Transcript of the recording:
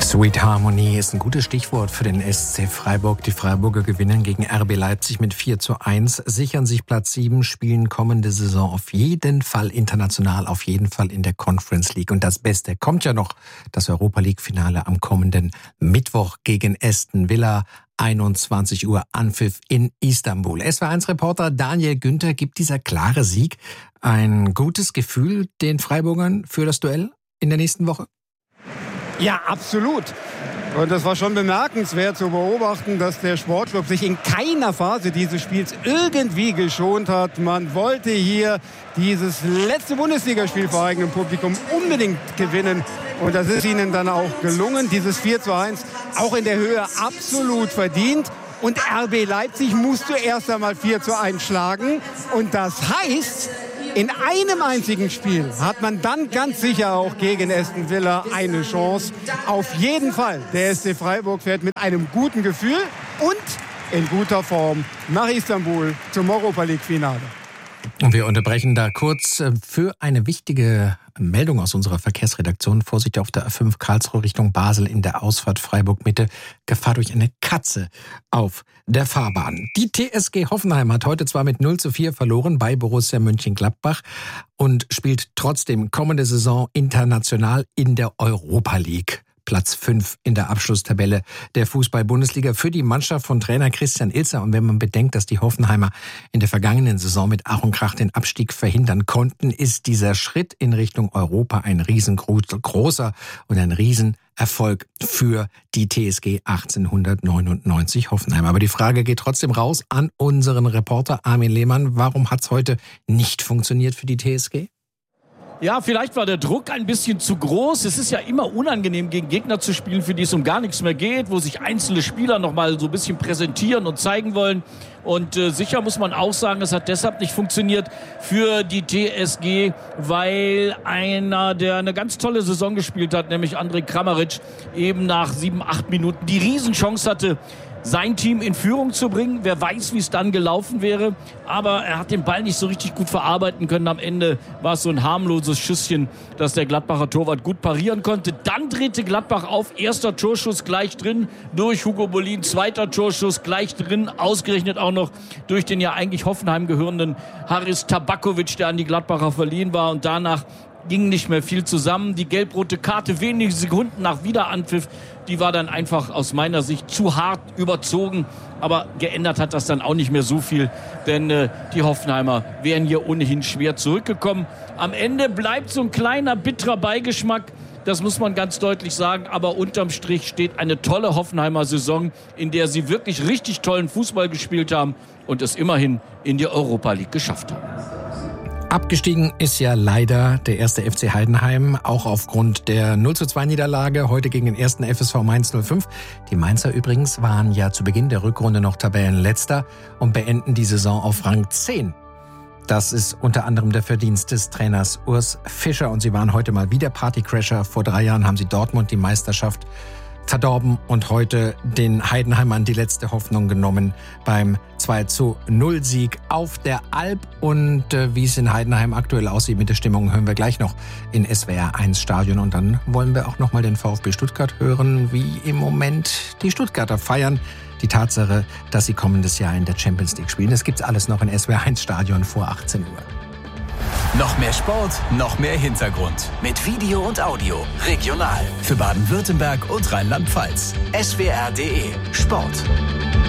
Sweet Harmony ist ein gutes Stichwort für den SC Freiburg. Die Freiburger gewinnen gegen RB Leipzig mit 4:1, sichern sich Platz 7, spielen kommende Saison auf jeden Fall international, auf jeden Fall in der Conference League. Und das Beste kommt ja noch, das Europa League-Finale am kommenden Mittwoch gegen Aston Villa. 21 Uhr Anpfiff in Istanbul. SWR1-Reporter Daniel Günther, gibt dieser klare Sieg ein gutes Gefühl den Freiburgern für das Duell in der nächsten Woche? Ja, absolut. Und das war schon bemerkenswert zu beobachten, dass der Sportclub sich in keiner Phase dieses Spiels irgendwie geschont hat. Man wollte hier dieses letzte Bundesligaspiel vor eigenem Publikum unbedingt gewinnen. Und das ist ihnen dann auch gelungen. Dieses 4:1 auch in der Höhe absolut verdient. Und RB Leipzig musste erst einmal 4:1 schlagen. Und das heißt, in einem einzigen Spiel hat man dann ganz sicher auch gegen Aston Villa eine Chance. Auf jeden Fall, der SC Freiburg fährt mit einem guten Gefühl und in guter Form nach Istanbul zum Europa League-Finale. Und wir unterbrechen da kurz für eine wichtige Meldung aus unserer Verkehrsredaktion. Vorsicht auf der A5 Karlsruhe Richtung Basel in der Ausfahrt Freiburg-Mitte. Gefahr durch eine Katze auf der Fahrbahn. Die TSG Hoffenheim hat heute zwar mit 0:4 verloren bei Borussia Mönchengladbach und spielt trotzdem kommende Saison international in der Europa League. Platz 5 in der Abschlusstabelle der Fußball-Bundesliga für die Mannschaft von Trainer Christian Ilzer. Und wenn man bedenkt, dass die Hoffenheimer in der vergangenen Saison mit Ach und Krach den Abstieg verhindern konnten, ist dieser Schritt in Richtung Europa ein riesengroßer und ein Riesenerfolg für die TSG 1899 Hoffenheim. Aber die Frage geht trotzdem raus an unseren Reporter Armin Lehmann. Warum hat es heute nicht funktioniert für die TSG? Ja, vielleicht war der Druck ein bisschen zu groß. Es ist ja immer unangenehm, gegen Gegner zu spielen, für die es um gar nichts mehr geht, wo sich einzelne Spieler noch mal so ein bisschen präsentieren und zeigen wollen. Und sicher muss man auch sagen, es hat deshalb nicht funktioniert für die TSG, weil einer, der eine ganz tolle Saison gespielt hat, nämlich Andrej Kramaric, eben nach 7-8 Minuten die Riesenchance hatte, sein Team in Führung zu bringen. Wer weiß, wie es dann gelaufen wäre. Aber er hat den Ball nicht so richtig gut verarbeiten können. Am Ende war es so ein harmloses Schüsschen, das der Gladbacher Torwart gut parieren konnte. Dann drehte Gladbach auf. Erster Torschuss gleich drin durch Hugo Bolin. Zweiter Torschuss gleich drin. Ausgerechnet auch noch durch den ja eigentlich Hoffenheim gehörenden Haris Tabakovic, der an die Gladbacher verliehen war. Und danach ging nicht mehr viel zusammen. Die gelb-rote Karte wenige Sekunden nach Wiederanpfiff, die war dann einfach aus meiner Sicht zu hart überzogen. Aber geändert hat das dann auch nicht mehr so viel, denn die Hoffenheimer wären hier ohnehin schwer zurückgekommen. Am Ende bleibt so ein kleiner bitterer Beigeschmack, das muss man ganz deutlich sagen. Aber unterm Strich steht eine tolle Hoffenheimer Saison, in der sie wirklich richtig tollen Fußball gespielt haben und es immerhin in die Europa League geschafft haben. Abgestiegen ist ja leider der erste FC Heidenheim, auch aufgrund der 0:2 heute gegen den ersten FSV Mainz 05. Die Mainzer übrigens waren ja zu Beginn der Rückrunde noch Tabellenletzter und beenden die Saison auf Rang 10. Das ist unter anderem der Verdienst des Trainers Urs Fischer und sie waren heute mal wieder Partycrasher. Vor 3 Jahren haben sie Dortmund die Meisterschaft verdorben und heute den Heidenheimern die letzte Hoffnung genommen beim 2:0-Sieg auf der Alp. Und wie es in Heidenheim aktuell aussieht mit der Stimmung, hören wir gleich noch in SWR1 Stadion. Und dann wollen wir auch noch mal den VfB Stuttgart hören, wie im Moment die Stuttgarter feiern. Die Tatsache, dass sie kommendes Jahr in der Champions League spielen. Das gibt's alles noch in SWR1 Stadion vor 18 Uhr. Noch mehr Sport, noch mehr Hintergrund. Mit Video und Audio. Regional. Für Baden-Württemberg und Rheinland-Pfalz. SWR.de Sport.